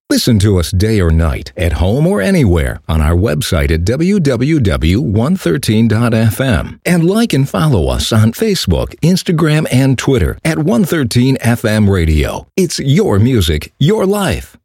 Listen to us day or night, at home or anywhere, on our website at www.113.fm. And like and follow us on Facebook, Instagram, and Twitter at 113FM Radio. It's your music, your life.